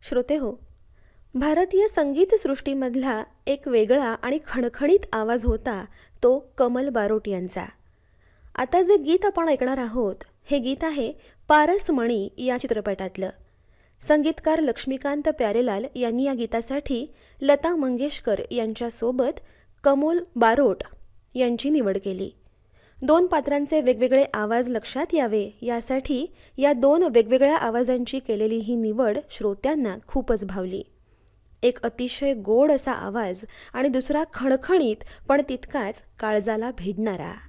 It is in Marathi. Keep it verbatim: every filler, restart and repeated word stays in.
श्रोते हो, भारतीय संगीतसृष्टीमधला एक वेगळा आणि खणखणीत आवाज होता तो कमल बारोट यांचा. आता जे गीत आपण ऐकणार आहोत हे गीत आहे पारसमणी या चित्रपटातलं. संगीतकार लक्ष्मीकांत प्यारेलाल यांनी या गीतासाठी लता मंगेशकर यांच्यासोबत कमल बारोट यांची निवड केली. दोन पात्रांचे वेगवेगळे आवाज लक्षात यावे यासाठी या दोन वेगवेगळ्या आवाजांची केलेली ही निवड श्रोत्यांना खूपच भावली. एक अतिशय गोड असा आवाज आणि दुसरा खणखणीत पण तितकाच काळजाला भिडणारा.